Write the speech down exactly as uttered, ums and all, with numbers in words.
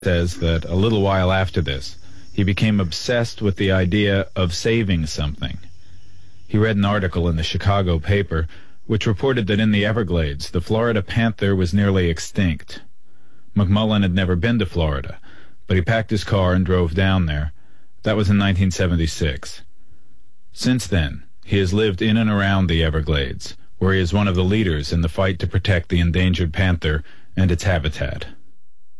says that a little while after this, he became obsessed with the idea of saving something. He read an article in the Chicago paper which reported that in the Everglades, the Florida panther was nearly extinct. McMullen had never been to Florida, but he packed his car and drove down there. That was in nineteen seventy-six. Since then, he has lived in and around the Everglades, where he is one of the leaders in the fight to protect the endangered panther and its habitat.